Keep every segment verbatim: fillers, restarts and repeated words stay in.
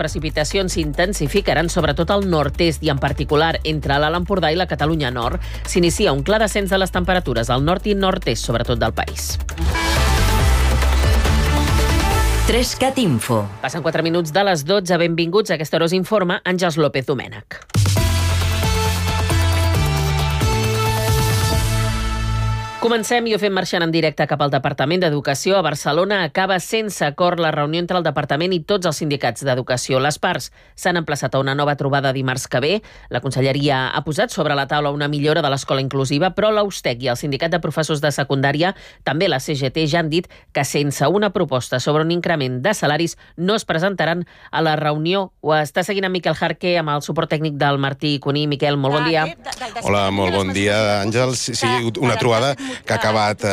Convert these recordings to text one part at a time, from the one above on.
precipitacions s'intensificaran sobretot al nord-est i en particular entre l'Alt Empordà i la Catalunya Nord. S'inicia un clar descens de les temperatures al nord i nord-est, sobretot del país. Trescat Info. Passen quatre minuts de les dotze. Benvinguts. A aquesta hora us informa Àngels López Domènech. Comencem i ho fem marxant en directe cap al Departament d'Educació. A Barcelona acaba sense acord la reunió entre el Departament i tots els sindicats d'educació. Les parts s'han emplaçat a una nova trobada dimarts que ve. La Conselleria ha posat sobre la taula una millora de l'escola inclusiva, però l'U S T E C i el Sindicat de Professors de Secundària, també la C G T, ja han dit que sense una proposta sobre un increment de salaris no es presentaran a la reunió. Ho està seguint en Miquel Jarque amb el suport tècnic del Martí Cuní. Miquel, molt bon dia. Hola, molt bon dia, Àngels. Sí, una trobada que ha acabat eh,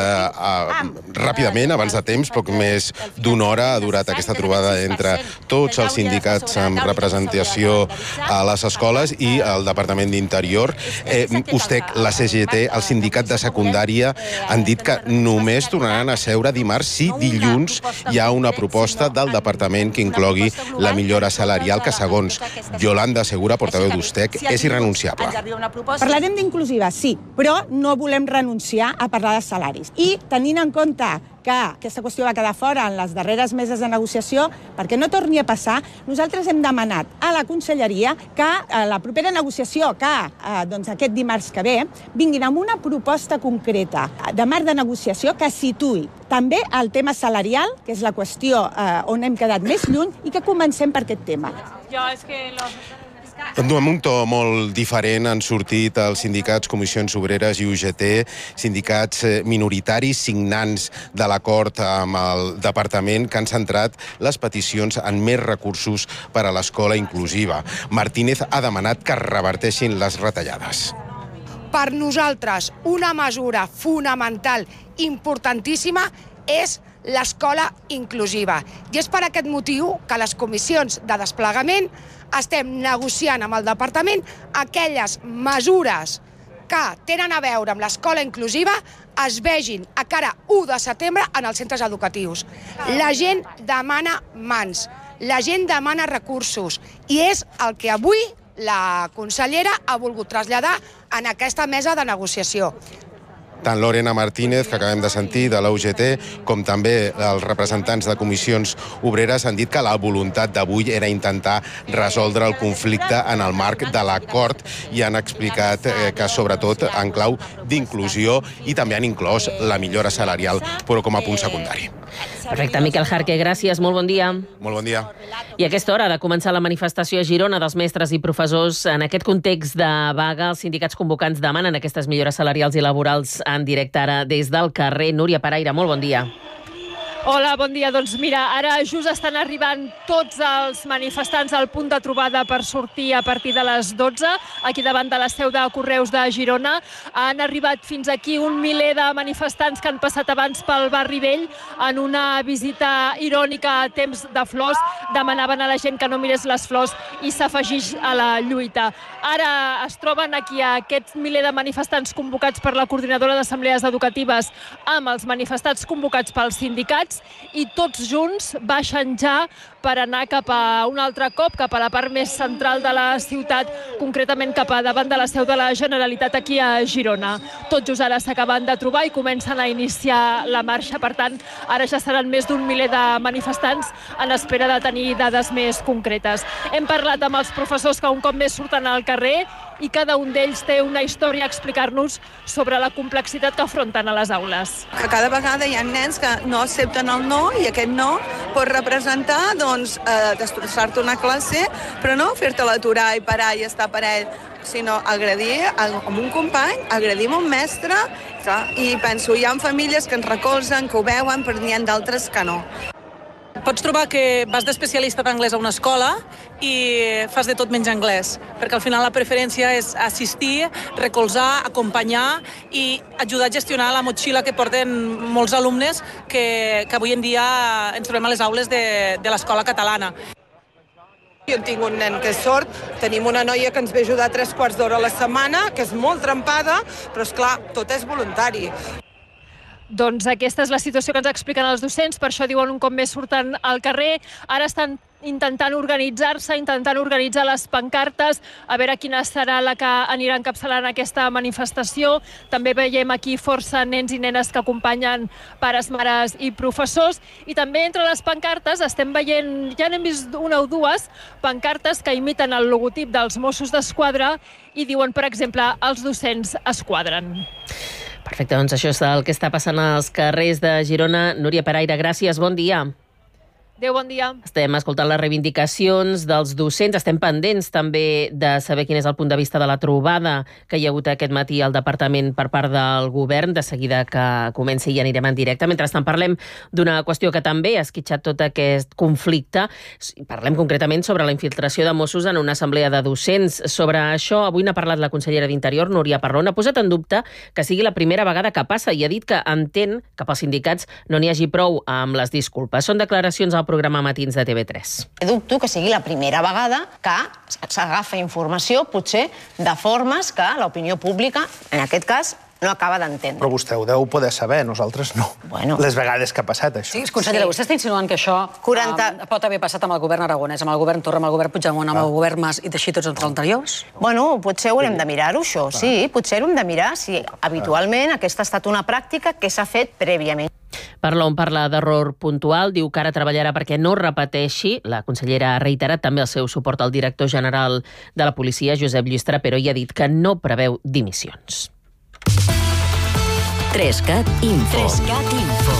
eh, ràpidament, abans de temps, poc més d'una hora ha durat aquesta trobada entre tots els sindicats amb representació a les escoles i el Departament d'Interior. Eh, U S T E C, la C G T, el sindicat de secundària han dit que només tornaran a seure dimarts si dilluns hi ha una proposta del Departament que inclogui la millora salarial que, segons Yolanda Segura, portaveu d'U S T E C, és irrenunciable. Parlarem d'inclusiva, sí, però no volem renunciar a parlar de salaris. I tenint en compte que aquesta qüestió va quedar fora en les darreres meses de negociació, perquè no torni a passar, nosaltres hem demanat a la Conselleria que a la propera negociació, que eh, doncs aquest dimarts que ve, vinguin amb una proposta concreta de marc de negociació que situï també el tema salarial, que és la qüestió eh, on hem quedat més lluny, i que comencem per aquest tema. Jo, és que lo... Amb un to molt diferent han sortit els sindicats Comissions Obreres i U G T, sindicats minoritaris signants de l'acord amb el Departament, que han centrat les peticions en més recursos per a l'escola inclusiva. Martínez ha demanat que reverteixin les retallades. Per nosaltres, una mesura fonamental, importantíssima, és l'escola inclusiva. I és per aquest motiu que les comissions de desplegament estem negociant amb el Departament aquelles mesures que tenen a veure amb l'escola inclusiva es vegin a cara u de setembre en els centres educatius. La gent demana mans, la gent demana recursos i és el que avui la consellera ha volgut traslladar en aquesta mesa de negociació. Tant Lorena Martínez, que acabem de sentir, de la U G T, com també els representants de comissions obreres han dit que la voluntat d'avui era intentar resoldre el conflicte en el marc de l'acord i han explicat eh, que sobretot en clau d'inclusió i també han inclòs la millora salarial, però com a punt secundari. Perfecte, Miquel Jarque, gràcies, molt bon dia. Molt bon dia. I a aquesta hora de començar la manifestació a Girona dels mestres i professors, en aquest context de vaga, els sindicats convocants demanen aquestes millores salarials i laborals en directe ara des del carrer. Núria Paraire, molt bon dia. Hola, bon dia. Doncs mira, ara just estan arribant tots els manifestants al punt de trobada per sortir a partir de les dotze, aquí davant de la seu de Correus de Girona. Han arribat fins aquí un miler de manifestants que han passat abans pel barri vell en una visita irònica a temps de flors. Demanaven a la gent que no mirés les flors i s'afegís a la lluita. Ara es troben aquí aquest miler de manifestants convocats per la Coordinadora d'Assemblees Educatives amb els manifestants convocats pels sindicats i tots junts baixen ja per anar cap a un altre cop, cap a la part més central de la ciutat, concretament cap a davant de la seu de la Generalitat aquí a Girona. Tots just ara s'acaben de trobar i comencen a iniciar la marxa. Per tant, ara ja seran més d'un miler de manifestants en espera de tenir dades més concretes. Hem parlat amb els professors que un cop més surten al carrer i cada un d'ells té una història a explicar-nos sobre la complexitat que afronten a les aules. Que cada vegada hi ha nens que no accepten el no i aquest no pot representar doncs, eh, destrossar-te una classe, però no fer-te l'aturar i parar i estar per ell, sinó agredir amb un company, agredir amb un mestre, clar, i penso, hi ha famílies que ens recolzen, que ho veuen, però n'hi ha d'altres que no. Pots trobar que vas d'especialista d'anglès a una escola i fas de tot menys anglès, perquè al final la preferència és assistir, recolzar, acompanyar i ajudar a gestionar la motxilla que porten molts alumnes que, que avui en dia ens trobem a les aules de, de l'escola catalana. Jo tinc un nen que és sord, tenim una noia que ens ve ajudar tres quarts d'hora a la setmana, que és molt trempada, però és clar, tot és voluntari. Doncs aquesta és la situació que ens expliquen els docents, per això diuen un cop més surten al carrer. Ara estan intentant organitzar-se, intentant organitzar les pancartes, a veure quina serà la que anirà encapçalant aquesta manifestació. També veiem aquí força nens i nenes que acompanyen pares, mares i professors. I també entre les pancartes estem veient, ja n'hem vist una o dues, pancartes que imiten el logotip dels Mossos d'Esquadra i diuen, per exemple, els docents es quadren. Perfecte, doncs això és el que està passant als carrers de Girona. Núria Peraire, gràcies, bon dia. Adéu, bon dia. Estem escoltant les reivindicacions dels docents, estem pendents també de saber quin és el punt de vista de la trobada que hi ha hagut aquest matí al departament per part del govern. De seguida que comenci i anirem en directe. Mentrestant parlem d'una qüestió que també ha esquitxat tot aquest conflicte. Parlem concretament sobre la infiltració de Mossos en una assemblea de docents. Sobre això avui n'ha parlat la consellera d'Interior, Núria Parlon. Ha posat en dubte que sigui la primera vegada que passa i ha dit que entén que pels sindicats no n'hi hagi prou amb les disculpes. Són declaracions al programa Matins de T V tres. Dubto que sigui la primera vegada que s'agafa informació, potser de formes que l'opinió pública, en aquest cas, no acaba d'entendre. Però vostè ho deu poder saber, nosaltres no. Bueno. Les vegades que ha passat això. Sí, consellera, vostè està insinuant que això quaranta... um, pot haver passat amb el govern aragonès, amb el govern Torra, amb el govern Puigdemont, amb el govern Mas i així tots els anteriors? Bueno, potser haurem de mirar-ho, això. Sí, potser haurem de mirar si habitualment aquesta ha estat una pràctica que s'ha fet prèviament. Parlon parla d'error puntual, diu que ara treballarà perquè no repeteixi. La consellera ha reiterat també el seu suport al director general de la policia, Josep Lluís Trapero, i ha dit que no preveu dimissions. Trescat Info. Trescat Info.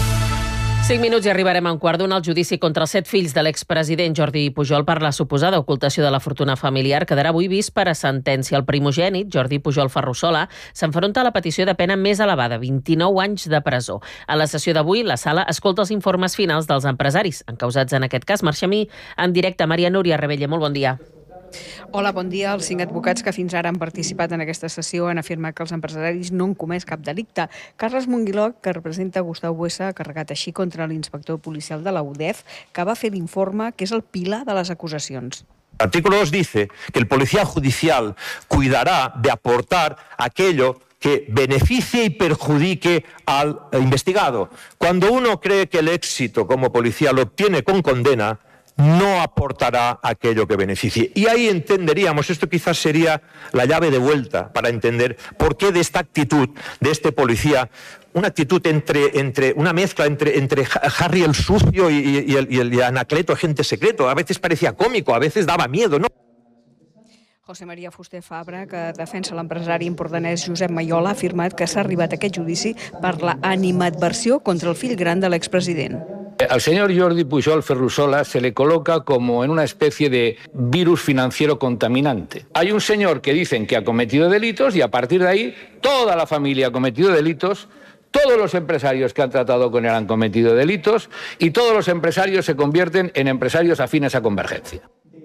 Cinc minuts i arribarem a un quart d'una. El judici contra els set fills de l'expresident Jordi Pujol per la suposada ocultació de la fortuna familiar quedarà avui vist per a sentència. El primogènit, Jordi Pujol Ferrusola, s'enfronta a la petició de pena més elevada, vint-i-nou anys de presó. A la sessió d'avui, la sala escolta els informes finals dels empresaris encausats en aquest cas. Marxem en directe. Maria Núria Rebella, molt bon dia. Hola, bon dia. Els cinc advocats que fins ara han participat en aquesta sessió han afirmat que els empresaris no han comès cap delicte. Carles Monguiló, que representa Gustau Buesa, ha carregat així contra l'inspector policial de la U D E F, que va fer l'informe que és el pilar de les acusacions. El artículo dos dice que el policía judicial cuidará de aportar aquello que beneficie y perjudique al investigado. Cuando uno cree que el éxito como policía lo obtiene con condena, no aportará aquello que beneficie. Y ahí entenderíamos, esto quizás sería la llave de vuelta para entender por qué de esta actitud de este policía, una actitud entre, entre una mezcla entre, entre Harry el sucio y, y, el, y el Anacleto, agente secreto. A veces parecía cómico, a veces daba miedo, ¿no? José María Fuster Fabra, que defensa l'empresari empordanès Josep Mayola, ha afirmat que s'ha arribat a aquest judici per la animadversió contra el fill gran de l'expresident. Al señor Jordi Pujol Ferrusola se le coloca como en una especie de virus financiero contaminante. Hay un señor que dicen que ha cometido delitos y a partir de ahí toda la familia ha cometido delitos, todos los empresarios que han tratado con él han cometido delitos y todos los empresarios se convierten en empresarios afines a Convergencia.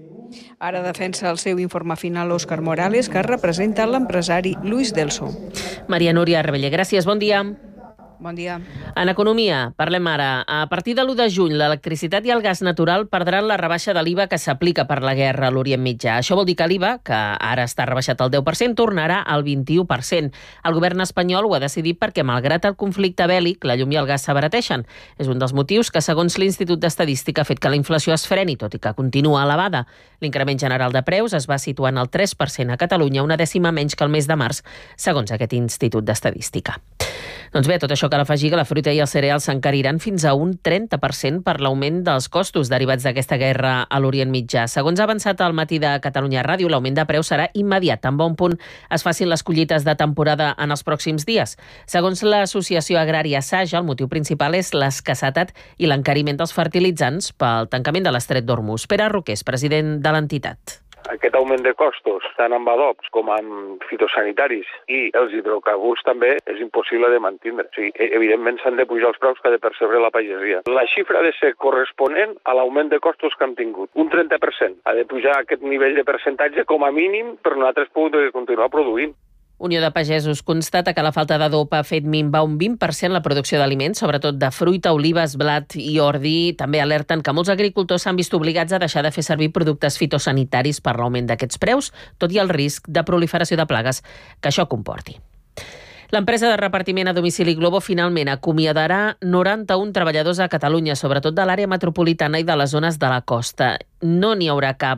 Ara defensa el seu informe final Òscar Morales, que representa l'empresari Luis Delso. Maria Núria Rebella, gràcies, bon dia. Bon dia. En economia, parlem ara. A partir de l'u de juny, l'electricitat i el gas natural perdran la rebaixa de l'I V A que s'aplica per la guerra a l'Orient Mitjà. Això vol dir que l'I V A, que ara està rebaixat al deu per cent, tornarà al vint-i-u per cent. El govern espanyol ho ha decidit perquè, malgrat el conflicte bèl·lic, la llum i el gas s'abarateixen. És un dels motius que, segons l'Institut d'Estadística, ha fet que la inflació es freni, tot i que continua elevada. L'increment general de preus es va situar en el tres per cent a Catalunya, una dècima menys que el mes de març, segons aquest Institut d'Estadística. Doncs bé, tot això cal afegir que la fruita i els cereals s'encariran fins a un trenta per cent per l'augment dels costos derivats d'aquesta guerra a l'Orient Mitjà. Segons ha avançat al matí de Catalunya Ràdio, l'augment de preus serà immediat, tan bon punt es facin les collites de temporada en els pròxims dies. Segons l'Associació Agrària Saja, el motiu principal és l'escassetat i l'encariment dels fertilitzants pel tancament de l'estret d'Hormuz. Pere Roqués, president de l'entitat. Aquest augment de costos, tant amb adobs com amb fitosanitaris i els hidrocarburs també, és impossible de mantindre. O sigui, evidentment s'han de pujar els preus que ha de percebre la pagesia. La xifra ha de ser corresponent a l'augment de costos que han tingut. Un trenta per cent. Ha de pujar aquest nivell de percentatge com a mínim per nosaltres poder continuar produint. Unió de Pagesos constata que la falta d'adob ha fet minvar un vint per cent la producció d'aliments, sobretot de fruita, olives, blat i ordi. També alerten que molts agricultors s'han vist obligats a deixar de fer servir productes fitosanitaris per l'augment d'aquests preus, tot i el risc de proliferació de plagues que això comporti. L'empresa de repartiment a domicili Globo finalment acomiadarà noranta-un treballadors a Catalunya, sobretot de l'àrea metropolitana i de les zones de la costa. No n'hi haurà cap